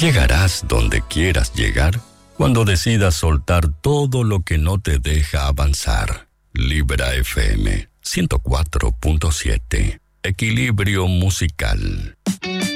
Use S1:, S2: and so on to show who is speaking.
S1: Llegarás donde quieras llegar cuando decidas soltar todo lo que no te deja avanzar. Libra FM 104.7. Equilibrio musical.